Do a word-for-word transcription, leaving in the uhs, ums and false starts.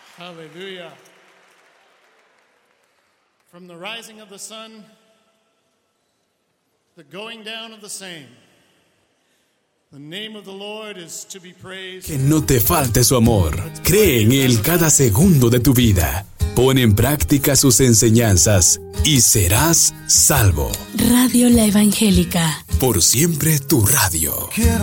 Hallelujah. From the rising of the sun, the going down of the same, the name of the Lord is to be praised. Que no te falte su amor. Cree en Él cada segundo de tu vida. Pon en práctica sus enseñanzas y serás salvo. Radio La Evangélica. Por siempre tu radio.